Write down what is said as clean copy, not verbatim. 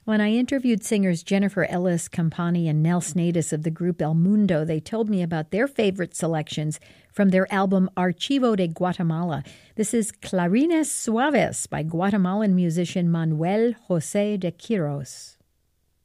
When I interviewed singers Jennifer Ellis Campani and Nels Natus of the group El Mundo, they told me about their favorite selections from their album Archivo de Guatemala. This is Clarines Suaves by Guatemalan musician Manuel José de Quiros.